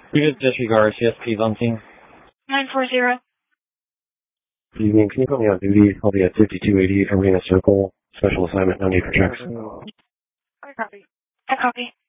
Previous disregard, CSP Bunting. 940. Good evening. Can you put me on duty? I'll be at 5280 Arena Circle. Special assignment, no need for checks. I copy.